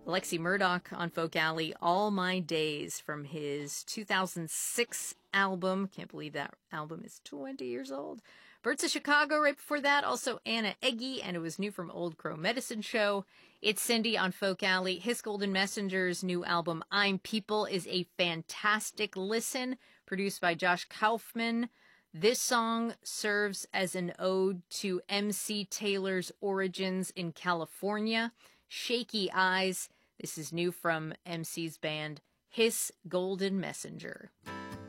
Alexi Murdoch on Folk Alley, All My Days from his 2006 album. Can't believe that album is 20 years old. Birds of Chicago right before that. Also Anna Eggy, and it was new from Old Crow Medicine Show. It's Cindy on Folk Alley. His Golden Messenger's new album, I'm People, is a fantastic listen, produced by Josh Kaufman. This song serves as an ode to MC Taylor's origins in California. Shaky Eyes. This is new from MC's band, His Golden Messenger.